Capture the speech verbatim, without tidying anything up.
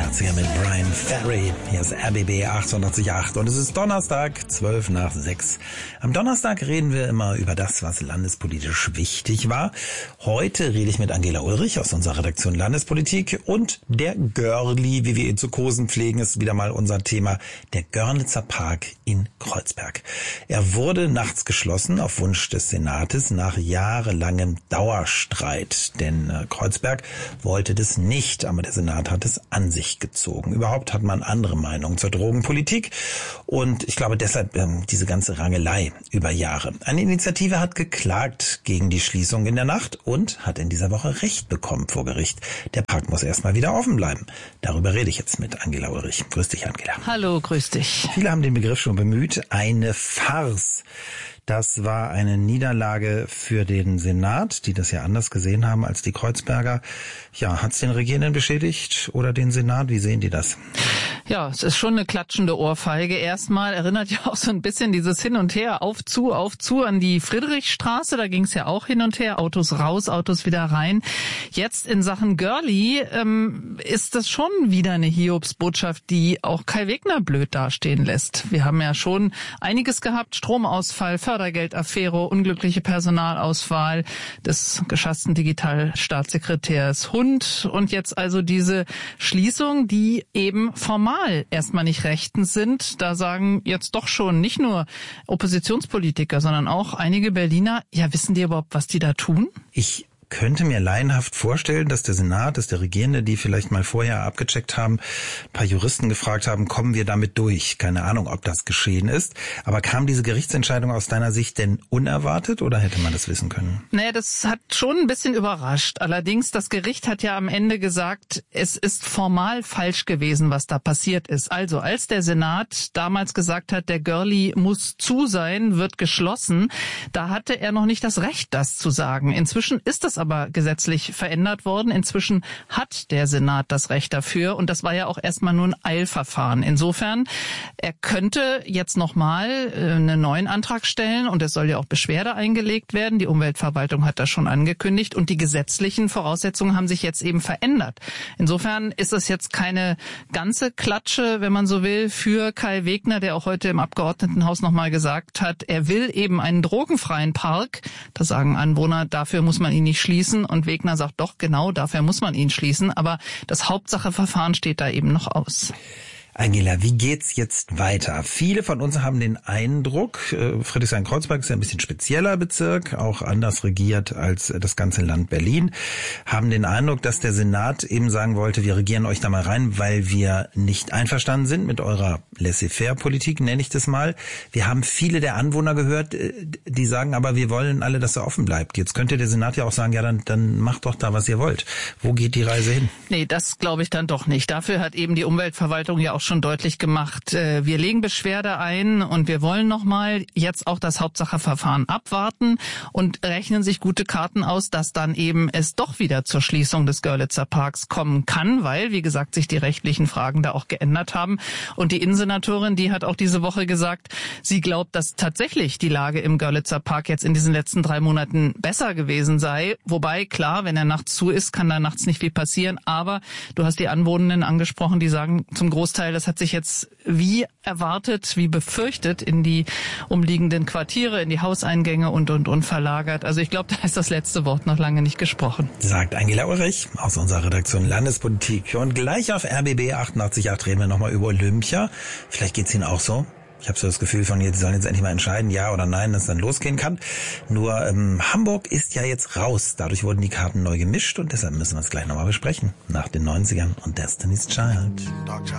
achtziger mit Brian Ferry. Hier ist R B B achtundachtzig Komma acht und es ist Donnerstag, zwölf nach sechs. Am Donnerstag reden wir immer über das, was landespolitisch wichtig war. Heute rede ich mit Angela Ulrich aus unserer Redaktion Landespolitik und der Görli, wie wir ihn zu kosen pflegen, ist wieder mal unser Thema, der Görlitzer Park in Kreuzberg. Er wurde nachts geschlossen auf Wunsch des Senates nach jahrelangem Dauerstreit, denn äh, Kreuzberg wollte das nicht, aber der Senat hat es an sich gezogen. Überhaupt hat man andere Meinungen zur Drogenpolitik und ich glaube deshalb ähm, diese ganze Rangelei über Jahre. Eine Initiative hat geklagt gegen die Schließung in der Nacht und hat in dieser Woche Recht bekommen vor Gericht. Der Park muss erstmal wieder offen bleiben. Darüber rede ich jetzt mit Angela Ulrich. Grüß dich, Angela. Hallo, grüß dich. Viele haben den Begriff schon bemüht. Eine Farce. Das war eine Niederlage für den Senat, die das ja anders gesehen haben als die Kreuzberger. Ja, hat's den Regierenden beschädigt oder den Senat? Wie sehen die das? Ja, es ist schon eine klatschende Ohrfeige. Erstmal erinnert ja auch so ein bisschen dieses Hin und Her, auf zu, auf zu an die Friedrichstraße. Da ging es ja auch hin und her, Autos raus, Autos wieder rein. Jetzt in Sachen Görli ähm, ist das schon wieder eine Hiobsbotschaft, die auch Kai Wegner blöd dastehen lässt. Wir haben ja schon einiges gehabt, Stromausfall, Fördergeldaffäre, unglückliche Personalauswahl des geschassten Digitalstaatssekretärs Hund und jetzt also diese Schließung, die eben formal erstmal nicht rechtens sind. Da sagen jetzt doch schon nicht nur Oppositionspolitiker, sondern auch einige Berliner, ja, wissen die überhaupt, was die da tun? Ich könnte mir laienhaft vorstellen, dass der Senat, dass der Regierende, die vielleicht mal vorher abgecheckt haben, ein paar Juristen gefragt haben, kommen wir damit durch? Keine Ahnung, ob das geschehen ist. Aber kam diese Gerichtsentscheidung aus deiner Sicht denn unerwartet oder hätte man das wissen können? Naja, das hat schon ein bisschen überrascht. Allerdings, das Gericht hat ja am Ende gesagt, es ist formal falsch gewesen, was da passiert ist. Also, als der Senat damals gesagt hat, der Görli muss zu sein, wird geschlossen, da hatte er noch nicht das Recht, das zu sagen. Inzwischen ist das aber gesetzlich verändert worden. Inzwischen hat der Senat das Recht dafür und das war ja auch erstmal nur ein Eilverfahren. Insofern, er könnte jetzt nochmal einen neuen Antrag stellen und es soll ja auch Beschwerde eingelegt werden. Die Umweltverwaltung hat das schon angekündigt und die gesetzlichen Voraussetzungen haben sich jetzt eben verändert. Insofern ist es jetzt keine ganze Klatsche, wenn man so will, für Kai Wegner, der auch heute im Abgeordnetenhaus nochmal gesagt hat, er will eben einen drogenfreien Park. Das sagen Anwohner, dafür muss man ihn nicht schließen und Wegner sagt doch, genau, dafür muss man ihn schließen, aber das Hauptsacheverfahren steht da eben noch aus. Angela, wie geht's jetzt weiter? Viele von uns haben den Eindruck, Friedrichshain-Kreuzberg ist ja ein bisschen spezieller Bezirk, auch anders regiert als das ganze Land Berlin, haben den Eindruck, dass der Senat eben sagen wollte, wir regieren euch da mal rein, weil wir nicht einverstanden sind mit eurer Laissez-faire-Politik, nenne ich das mal. Wir haben viele der Anwohner gehört, die sagen, aber wir wollen alle, dass er offen bleibt. Jetzt könnte der Senat ja auch sagen, ja, dann, dann macht doch da, was ihr wollt. Wo geht die Reise hin? Nee, das glaube ich dann doch nicht. Dafür hat eben die Umweltverwaltung ja auch schon deutlich gemacht, wir legen Beschwerde ein und wir wollen nochmal jetzt auch das Hauptsacheverfahren abwarten und rechnen sich gute Karten aus, dass dann eben es doch wieder zur Schließung des Görlitzer Parks kommen kann, weil, wie gesagt, sich die rechtlichen Fragen da auch geändert haben. Und die Innensenatorin, die hat auch diese Woche gesagt, sie glaubt, dass tatsächlich die Lage im Görlitzer Park jetzt in diesen letzten drei Monaten besser gewesen sei. Wobei, klar, wenn er nachts zu ist, kann da nachts nicht viel passieren. Aber du hast die Anwohnenden angesprochen, die sagen zum Großteil, das hat sich jetzt wie erwartet, wie befürchtet in die umliegenden Quartiere, in die Hauseingänge und, und, und verlagert. Also ich glaube, da ist das letzte Wort noch lange nicht gesprochen. Sagt Angela Ulrich aus unserer Redaktion Landespolitik. Und gleich auf R B B achtundachtzig Komma acht reden wir nochmal über Olympia. Vielleicht geht's Ihnen auch so. Ich habe so das Gefühl von, jetzt sollen jetzt endlich mal entscheiden, ja oder nein, dass es dann losgehen kann. Nur ähm, Hamburg ist ja jetzt raus. Dadurch wurden die Karten neu gemischt und deshalb müssen wir es gleich nochmal besprechen. Nach den neunzigern und Destiny's Child.